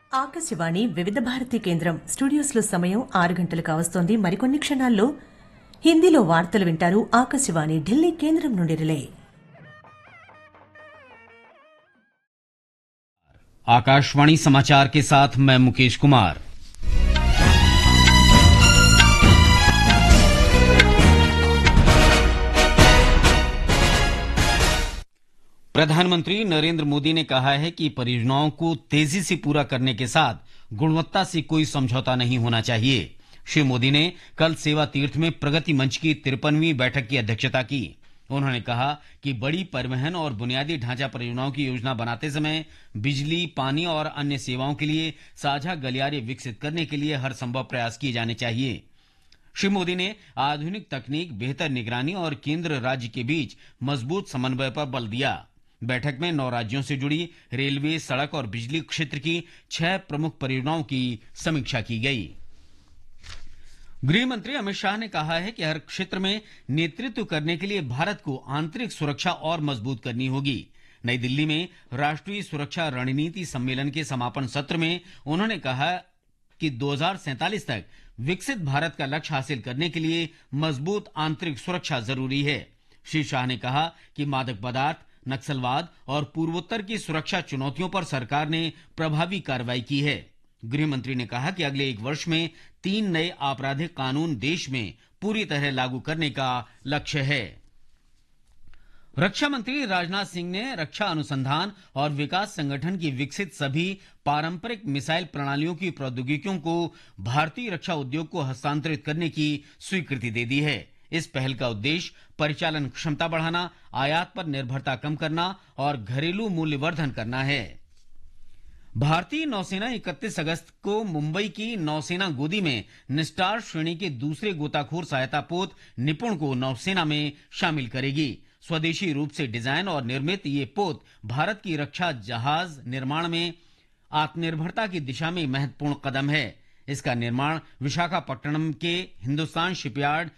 ఆకాశవాణి వివిధ భారతి కేంద్రం స్టూడియోస్ లో సమయం 6 గంటలు కావస్తోంది. మరికొన్ని క్షణాల్లో హిందీలో వార్తలు వింటారు. ఆకాశవాణి ఢిల్లీ కేంద్రం నుండి రిలే. आकाशवाणी समाचार के साथ मैं मुकेश कुमार। प्रधानमंत्री नरेंद्र मोदी ने कहा है कि परियोजनाओं को तेजी से पूरा करने के साथ गुणवत्ता से कोई समझौता नहीं होना चाहिए। श्री मोदी ने कल सेवा तीर्थ में प्रगति मंच की 53वीं बैठक की अध्यक्षता की। उन्होंने कहा कि बड़ी परिवहन और बुनियादी ढांचा परियोजनाओं की योजना बनाते समय बिजली, पानी और अन्य सेवाओं के लिए साझा गलियारे विकसित करने के लिए हर संभव प्रयास किए जाने चाहिए। श्री मोदी ने आधुनिक तकनीक, बेहतर निगरानी और केंद्र राज्य के बीच मजबूत समन्वय पर बल दिया। बैठक में 9 राज्यों से जुड़ी रेलवे, सड़क और बिजली क्षेत्र की 6 प्रमुख परियोजनाओं की समीक्षा की गई। गृह मंत्री अमित शाह ने कहा है कि हर क्षेत्र में नेतृत्व करने के लिए भारत को आंतरिक सुरक्षा और मजबूत करनी होगी। नई दिल्ली में राष्ट्रीय सुरक्षा रणनीति सम्मेलन के समापन सत्र में उन्होंने कहा कि 2047 तक विकसित भारत का लक्ष्य हासिल करने के लिए मजबूत आंतरिक सुरक्षा जरूरी है। श्री शाह ने कहा कि मादक पदार्थ, नक्सलवाद और पूर्वोत्तर की सुरक्षा चुनौतियों पर सरकार ने प्रभावी कार्रवाई की है। गृह मंत्री ने कहा कि अगले 1 वर्ष में 3 नए आपराधिक कानून देश में पूरी तरह लागू करने का लक्ष्य है। रक्षा मंत्री राजनाथ सिंह ने रक्षा अनुसंधान और विकास संगठन की विकसित सभी पारंपरिक मिसाइल प्रणालियों की प्रौद्योगिकियों को भारतीय रक्षा उद्योग को हस्तांतरित करने की स्वीकृति दे दी है। इस पहल का उद्देश्य परिचालन क्षमता बढ़ाना, आयात पर निर्भरता कम करना और घरेलू मूल्यवर्धन करना है। भारतीय नौसेना 31 अगस्त को मुंबई की नौसेना गोदी में निस्टार श्रेणी के दूसरे गोताखोर सहायता पोत निपुण को नौसेना में शामिल करेगी। स्वदेशी रूप से डिजाइन और निर्मित ये पोत भारत की रक्षा जहाज निर्माण में आत्मनिर्भरता की दिशा में महत्वपूर्ण कदम है। इसका निर्माण विशाखापट्टनम के हिंदुस्तान शिपयार्ड